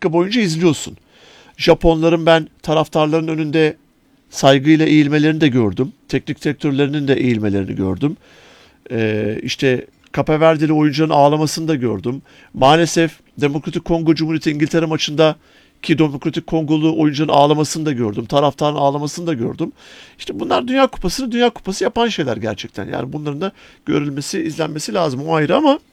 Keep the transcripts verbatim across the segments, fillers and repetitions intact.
dakika boyunca izliyorsun. Japonların ben taraftarların önünde saygıyla eğilmelerini de gördüm. Teknik direktörlerinin de eğilmelerini gördüm. Ee, işte Cape Verdeli oyuncuların ağlamasını da gördüm. Maalesef Demokratik Kongo Cumhuriyeti İngiltere maçında ki Demokratik Kongolu oyuncunun ağlamasını da gördüm. Taraftarın ağlamasını da gördüm. İşte bunlar Dünya Kupası'nı Dünya Kupası yapan şeyler gerçekten. Yani bunların da görülmesi, izlenmesi lazım. O ayrı ama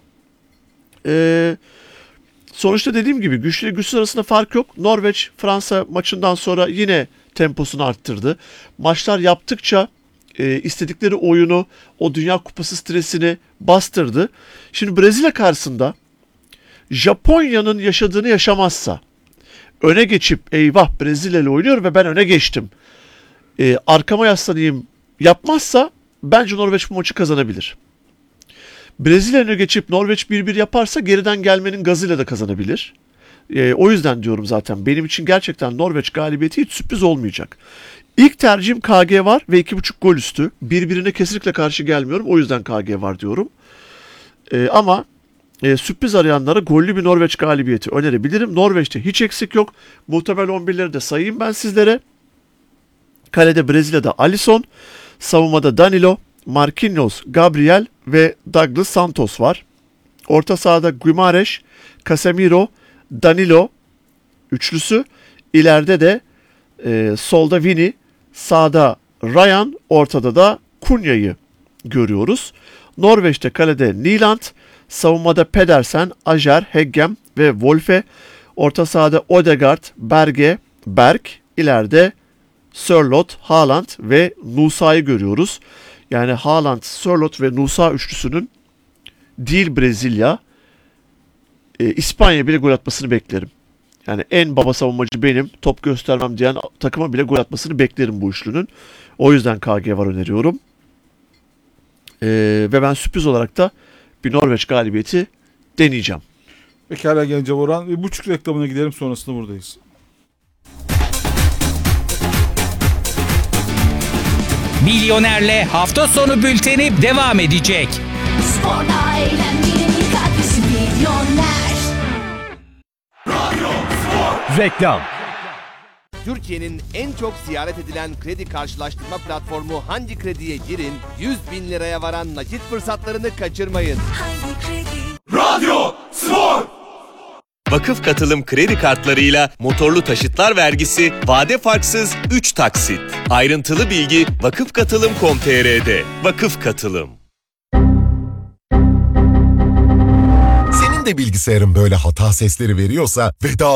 e, sonuçta dediğim gibi güçlü güçsüz arasında fark yok. Norveç Fransa maçından sonra yine temposunu arttırdı. Maçlar yaptıkça e, istedikleri oyunu, o Dünya Kupası stresini bastırdı. Şimdi Brezilya karşısında Japonya'nın yaşadığını yaşamazsa, öne geçip eyvah Brezilya ile oynuyor ve ben öne geçtim, e, arkama yaslanayım yapmazsa bence Norveç bu maçı kazanabilir. Brezilya öne geçip Norveç bir bir yaparsa geriden gelmenin gazıyla da kazanabilir. E, o yüzden diyorum zaten benim için gerçekten Norveç galibiyeti hiç sürpriz olmayacak. İlk tercihim K G var ve iki buçuk gol üstü. Birbirine kesinlikle karşı gelmiyorum. O yüzden K G var diyorum. E, ama e, sürpriz arayanlara gollü bir Norveç galibiyeti önerebilirim. Norveç'te hiç eksik yok. Muhtemel on birleri de sayayım ben sizlere. Kalede Brezilya'da Alisson. Savunmada Danilo, Marquinhos, Gabriel ve Douglas Santos var. Orta sahada Guimarães, Casemiro, Danilo üçlüsü. İleride de e, solda Vini, sağda Ryan, ortada da Kunya'yı görüyoruz. Norveç'te kalede Nyland, savunmada Pedersen, Ajer, Heggem ve Wolfe. Orta sahada Odegaard, Berge, Berg. İleride Sørloth, Haaland ve Nusa'yı görüyoruz. Yani Haaland, Sørloth ve Nusa üçlüsünün değil Brezilya, e, İspanya bile gol atmasını beklerim. Yani en baba savunmacı benim, top göstermem diyen takıma bile gol atmasını beklerim bu üçlünün. O yüzden K G var öneriyorum. Ee, ve ben sürpriz olarak da bir Norveç galibiyeti deneyeceğim. Pekala Gencem Orhan. Bir buçuk reklamına gidelim, sonrasında buradayız. Milyoner'le hafta sonu bülteni devam edecek. Sporla eğlenmenin katkısı Milyoner. Radyo Spor. Reklam. Türkiye'nin en çok ziyaret edilen kredi karşılaştırma platformu Hangi Kredi'ye girin, yüz bin liraya varan nakit fırsatlarını kaçırmayın. Hangi Kredi? Radyo Spor. Vakıf Katılım kredi kartlarıyla motorlu taşıtlar vergisi vade farksız üç taksit. Ayrıntılı bilgi vakıf katılım nokta com nokta tr'de. Vakıf Katılım. Senin de bilgisayarın böyle hata sesleri veriyorsa ve daha